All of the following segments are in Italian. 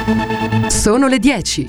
Sono le 10.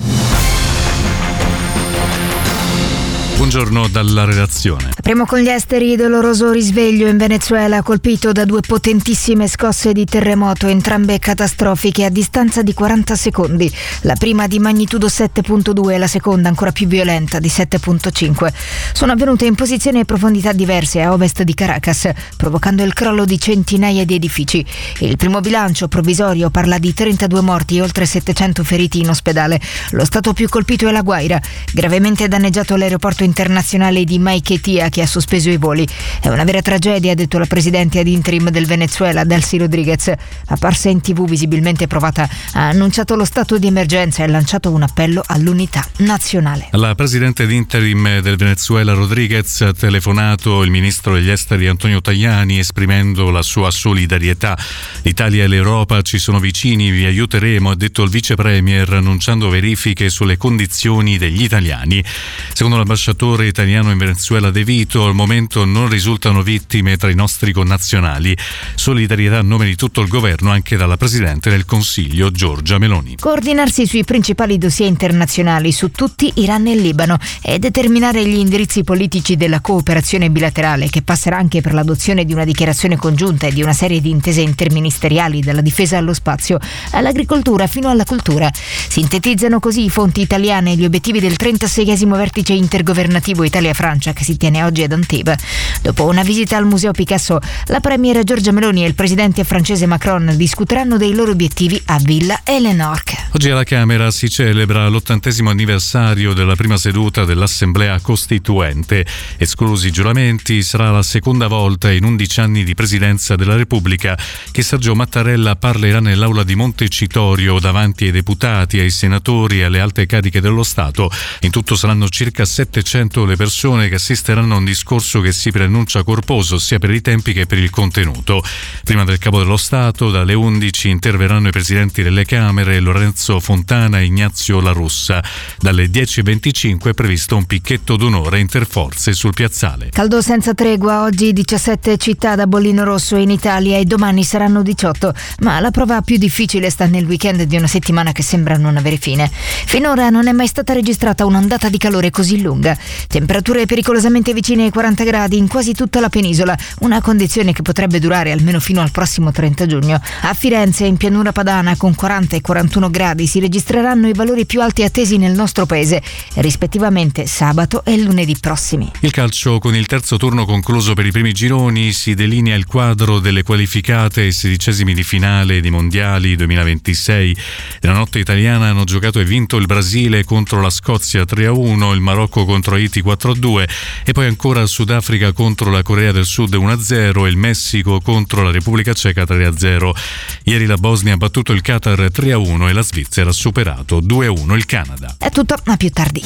Buongiorno dalla redazione. Apriamo con gli esteri. Doloroso risveglio in Venezuela, colpito da 2 potentissime scosse di terremoto, entrambe catastrofiche a distanza di 40 secondi. La prima di magnitudo 7.2 e la seconda ancora più violenta di 7.5. Sono avvenute in posizioni e profondità diverse a ovest di Caracas, provocando il crollo di centinaia di edifici. Il primo bilancio provvisorio parla di 32 morti e oltre 700 feriti in ospedale. Lo stato più colpito è La Guaira, gravemente danneggiato l'aeroporto internazionale di Maiquetía, che ha sospeso i voli. È una vera tragedia, ha detto la presidente ad interim del Venezuela, Delcy Rodriguez. Apparsa in TV visibilmente provata, ha annunciato lo stato di emergenza e ha lanciato un appello all'unità nazionale. La presidente ad interim del Venezuela Rodriguez ha telefonato il ministro degli esteri Antonio Tajani esprimendo la sua solidarietà. L'Italia e l'Europa ci sono vicini, vi aiuteremo, ha detto il vice premier, annunciando verifiche sulle condizioni degli italiani. Secondo l'ambasciatore italiano in Venezuela De Vito, al momento non risultano vittime tra i nostri connazionali. Solidarietà a nome di tutto il governo anche dalla Presidente del Consiglio Giorgia Meloni. Coordinarsi sui principali dossier internazionali, su tutti Iran e Libano, e determinare gli indirizzi politici della cooperazione bilaterale, che passerà anche per l'adozione di una dichiarazione congiunta e di una serie di intese interministeriali, dalla difesa allo spazio all'agricoltura fino alla cultura. Sintetizzano così fonti italiane gli obiettivi del 36esimo vertice intergovernativo Italia-Francia che si tiene oggi ad Antibes. Dopo una visita al Museo Picasso, la premier Giorgia Meloni e il presidente francese Macron discuteranno dei loro obiettivi a Villa Elenorque. Oggi alla Camera si celebra l'80° anniversario della prima seduta dell'Assemblea Costituente. Esclusi i giuramenti, sarà la seconda volta in 11 anni di presidenza della Repubblica che Sergio Mattarella parlerà nell'aula di Montecitorio davanti ai deputati, ai senatori e alle alte cariche dello Stato. In tutto saranno circa 700 le persone che assisteranno a un discorso che si preannuncia corposo sia per i tempi che per il contenuto. Prima del Capo dello Stato, dalle 11 interverranno i presidenti delle Camere Lorenzo Fontana e Ignazio La Russa. Dalle 10:25 è previsto un picchetto d'onore interforze sul piazzale. Caldo senza tregua, oggi 17 città da bollino rosso in Italia e domani saranno 18, ma la prova più difficile sta nel weekend di una settimana che sembra non avere fine. Finora non è mai stata registrata un'ondata di calore così lunga. Temperature pericolosamente vicine ai 40 gradi in quasi tutta la penisola, una condizione che potrebbe durare almeno fino al prossimo 30 giugno. A Firenze, in pianura padana, con 40 e 41 gradi si registreranno i valori più alti attesi nel nostro paese, rispettivamente sabato e lunedì prossimi. Il calcio, con il terzo turno concluso per i primi gironi, si delinea il quadro delle qualificate ai 16esimi di finale di mondiali 2026. Nella notte italiana hanno giocato e vinto il Brasile contro la Scozia 3-1, il Marocco contro Haiti 4-2 e poi ancora il Sudafrica contro la Corea del Sud 1-0 e il Messico contro la Repubblica Ceca 3-0. Ieri la Bosnia ha battuto il Qatar 3-1 e la Svizzera ha superato 2-1 il Canada. È tutto, a più tardi.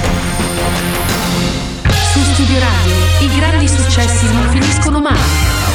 Su Studio Radio, i grandi successi non finiscono mai.